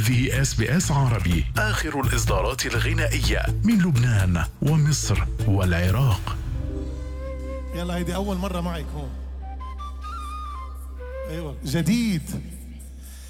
هذه SBS عربي، آخر الإصدارات الغنائية من لبنان ومصر والعراق. يلا هيدي أول مرة معك هون. أيوة جديد.